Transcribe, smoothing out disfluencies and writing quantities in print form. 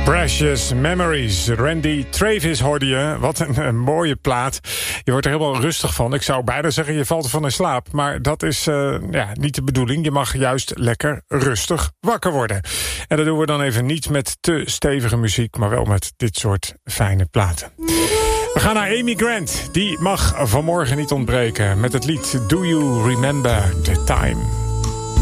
Precious Memories. Randy Travis hoorde je. Wat een mooie plaat. Je wordt er helemaal rustig van. Ik zou bijna zeggen, je valt ervan in slaap. Maar dat is niet de bedoeling. Je mag juist lekker rustig wakker worden. En dat doen we dan even niet met te stevige muziek, maar wel met dit soort fijne platen. We gaan naar Amy Grant. Die mag vanmorgen niet ontbreken met het lied Do You Remember the Time?